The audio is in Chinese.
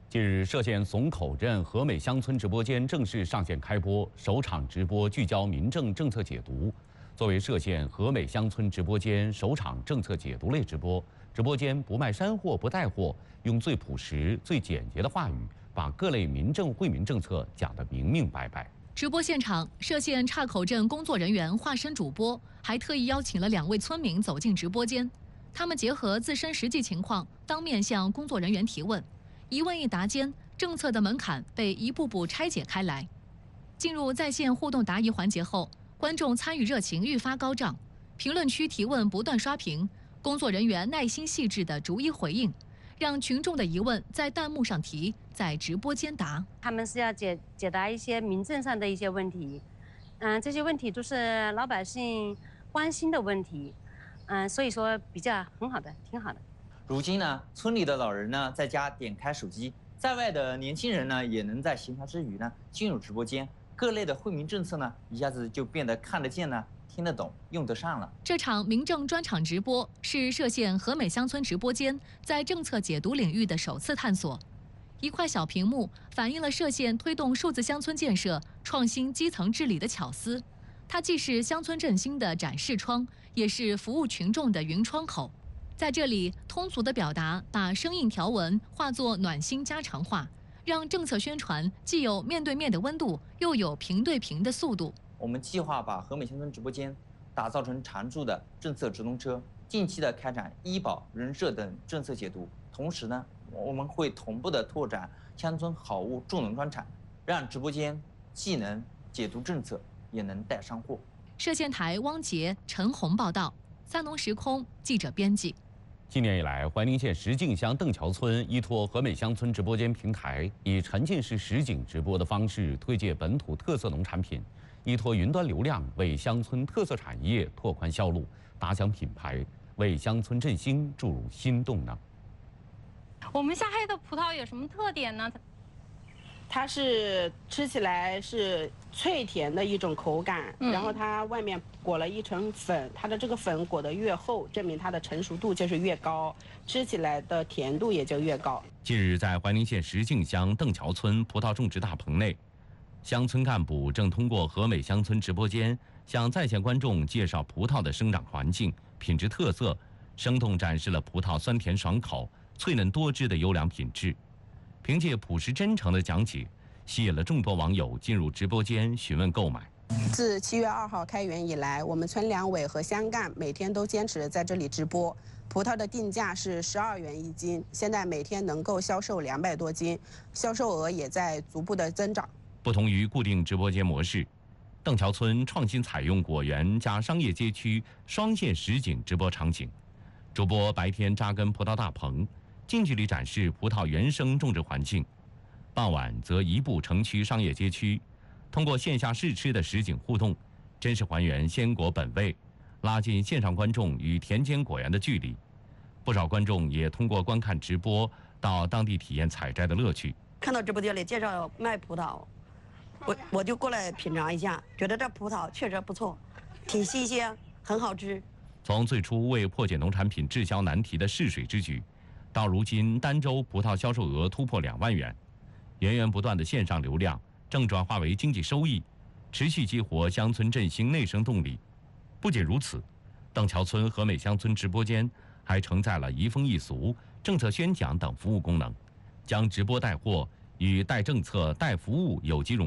近日，歙县松口镇和美乡村直播间正式上线开播，首场直播聚焦民政政策解读。作为歙县和美乡村直播间首场政策解读类直播，直播间不卖山货不带货，用最朴实、最简洁的话语，把各类民政惠民政策讲得明明白白。 直播现场，歙县岔口镇工作人员化身主播，还特意邀请了2位村民走进直播间。他们结合自身实际情况，当面向工作人员提问。一问一答间，政策的门槛被一步步拆解开来。进入在线互动答疑环节后，观众参与热情愈发高涨，评论区提问不断刷屏，工作人员耐心细致地逐一回应，让群众的疑问在弹幕上提，在直播间答。 他们是要解答一些民政上的一些问题，这些问题都是老百姓关心的问题，所以说比较很好的，挺好的。 如今呢，村里的老人呢在家点开手机，在外的年轻人呢也能在闲暇之余呢进入直播间，各类的惠民政策呢一下子就变得看得见呢、听得懂、用得上了。 这场民政专场直播是歙县和美乡村直播间在政策解读领域的首次探索。一块小屏幕反映了歙县推动数字乡村建设、创新基层治理的巧思，它既是乡村振兴的展示窗，也是服务群众的云窗口。在这里，通俗的表达把生硬条文化作暖心家常话，让政策宣传既有面对面的温度，又有屏对屏的速度。 我们计划把和美乡村直播间打造成常驻的政策直通车，近期的开展医保、人社等政策解读，同时呢，我们会同步的拓展乡村好物助农专场，让直播间既能解读政策，也能带上货。 歙县台汪杰、陈红报道，三农时空记者编辑。 今年以来，怀宁县石径乡邓桥村依托和美乡村直播间平台，以沉浸式实景直播的方式推介本土特色农产品，依托云端流量为乡村特色产业拓宽销路，打响品牌，为乡村振兴注入新动能。 我们下黑的葡萄有什么特点呢？ 它是吃起来是脆甜的一种口感，然后它外面裹了一层粉，它的这个粉裹得越厚，证明它的成熟度就是越高，吃起来的甜度也就越高。 近日，在怀宁县石径乡邓桥村葡萄种植大棚内，乡村干部正通过和美乡村直播间向在线观众介绍葡萄的生长环境、品质特色，生动展示了葡萄酸甜爽口、脆嫩多汁的优良品质。凭借朴实真诚的讲解，吸引了众多网友进入直播间询问购买。 自7月2号开园以来，我们村两委和乡干每天都坚持在这里直播。葡萄的定价是12元一斤，现在每天能够销售200多斤，销售额也在逐步的增长。 不同于固定直播间模式，邓桥村创新采用果园加商业街区双线实景直播场景，主播白天扎根葡萄大棚，近距离展示葡萄原生种植环境，傍晚则移步城区商业街区，通过线下试吃的实景互动，真实还原鲜果本味，拉近线上观众与田间果园的距离。不少观众也通过观看直播到当地体验采摘的乐趣。 看到直播间里介绍卖葡萄，我就过来品尝一下，觉得这葡萄确实不错，挺新鲜，很好吃。 从最初为破解农产品滞销难题的试水之举，到如今儋州葡萄销售额突破2万元，源源不断的线上流量正转化为经济收益，持续激活乡村振兴内生动力。不仅如此，邓桥村和美乡村直播间还承载了移风易俗、政策宣讲等服务功能，将直播带货与带政策、带服务有机融合。